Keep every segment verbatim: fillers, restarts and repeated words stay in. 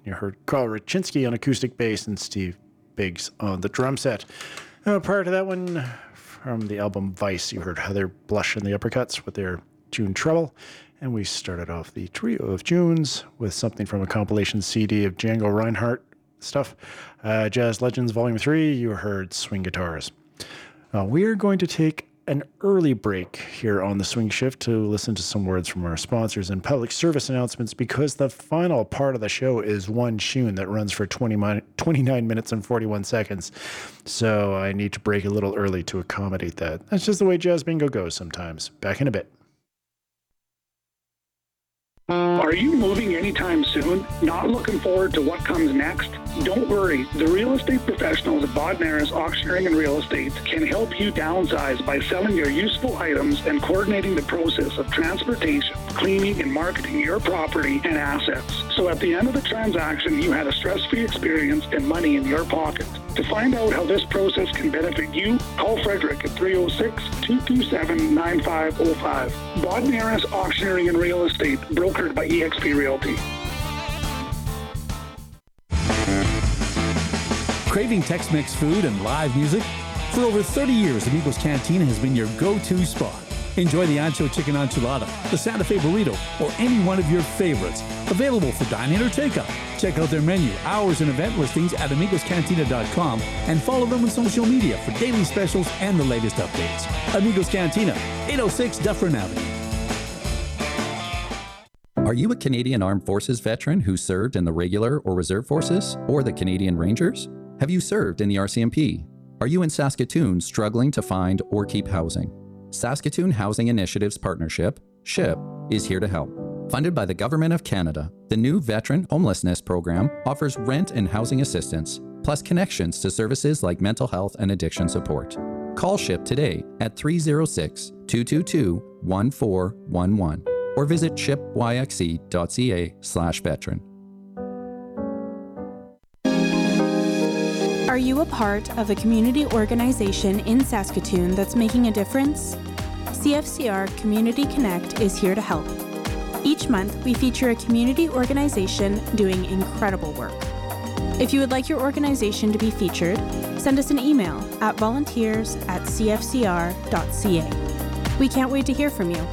You heard Carl Raczynski on acoustic bass and Steve Biggs on the drum set. Uh, prior to that one, from the album Vice, you heard Heather Blush and the Uppercuts with their tune Trouble. And we started off the trio of tunes with something from a compilation C D of Django Reinhardt stuff. Uh, Jazz Legends Volume three, you heard Swing Guitars. Uh, we are going to take an early break here on the Swing Shift to listen to some words from our sponsors and public service announcements, because the final part of the show is one tune that runs for twenty, twenty-nine minutes and forty-one seconds. So I need to break a little early to accommodate that. That's just the way Jazz Bingo goes sometimes. Back in a bit. Are you moving anytime soon? Not looking forward to what comes next? Don't worry. The real estate professionals at Bodnaris Auctioneering and Real Estate can help you downsize by selling your useful items and coordinating the process of transportation, cleaning, and marketing your property and assets. So at the end of the transaction, you had a stress-free experience and money in your pocket. To find out how this process can benefit you, call Frederick at three oh six, two two seven, nine five oh five. Bodnaris Auctioneering and Real Estate, brokered by E X P Realty. Craving Tex-Mex food and live music? For over thirty years, Amigos Cantina has been your go-to spot. Enjoy the Ancho Chicken Enchilada, the Santa Fe Burrito, or any one of your favorites. Available for dine-in or takeout. Check out their menu, hours, and event listings at amigos cantina dot com and follow them on social media for daily specials and the latest updates. Amigos Cantina, eight oh six Dufferin Avenue. Are you a Canadian Armed Forces veteran who served in the regular or reserve forces or the Canadian Rangers? Have you served in the R C M P? Are you in Saskatoon struggling to find or keep housing? Saskatoon Housing Initiatives Partnership, SHIP, is here to help. Funded by the Government of Canada, the new Veteran Homelessness Program offers rent and housing assistance, plus connections to services like mental health and addiction support. Call SHIP today at three oh six, two two two, one four one one or visit shipyxe.ca slash veteran. Are you a part of a community organization in Saskatoon that's making a difference? C F C R Community Connect is here to help. Each month, we feature a community organization doing incredible work. If you would like your organization to be featured, send us an email at volunteers at c f c r dot c a. We can't wait to hear from you.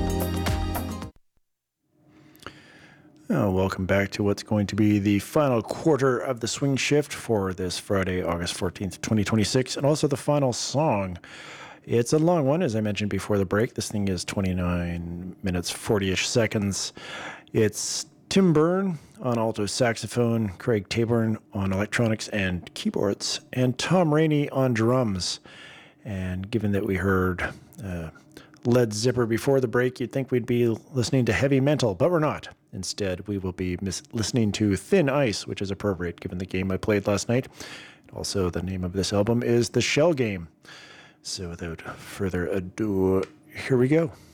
Oh, welcome back to what's going to be the final quarter of the Swing Shift for this Friday, August fourteenth, twenty twenty-six, and also the final song. It's a long one, as I mentioned before the break. This thing is twenty-nine minutes, forty-ish seconds. It's Tim Byrne on alto saxophone, Craig Taborn on electronics and keyboards, and Tom Rainey on drums. And given that we heard uh, Led Zipper before the break, you'd think we'd be listening to heavy metal, but we're not. Instead, we will be mis- listening to Thin Ice, which is appropriate given the game I played last night. Also, the name of this album is The Shell Game. So without further ado, here we go.